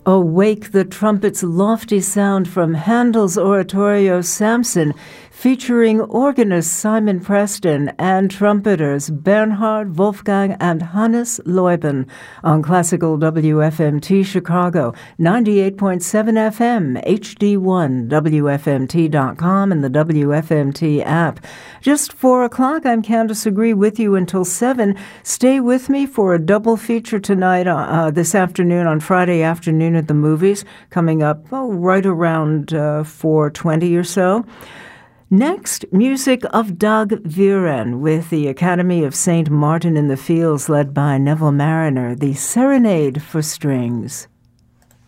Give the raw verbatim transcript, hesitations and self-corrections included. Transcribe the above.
Awake the Trumpet's lofty sound from Handel's oratorio Samson, featuring organist Simon Preston and trumpeters Bernhard, Wolfgang, and Hannes Leuben on Classical W F M T Chicago, ninety-eight point seven F M, H D one, W F M T dot com, and the W F M T app. Just four o'clock, I'm Candace Agree with you until seven. Stay with me for a double feature tonight, uh, uh, this afternoon, on Friday afternoon at the movies, coming up oh, right around uh, four twenty or so. Next, music of Dag Viren with the Academy of Saint Martin in the Fields, led by Neville Marriner, the Serenade for Strings.